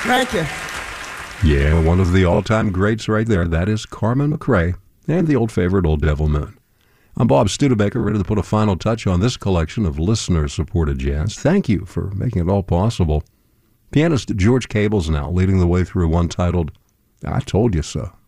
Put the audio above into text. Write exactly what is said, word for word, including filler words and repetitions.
Thank you. Yeah, one of the all-time greats right there. That is Carmen McRae and the old favorite, Old Devil Moon. I'm Bob Studebaker, ready to put a final touch on this collection of listener-supported jazz. Thank you for making it all possible. Pianist George Cable's now leading the way through one titled, I Told You So.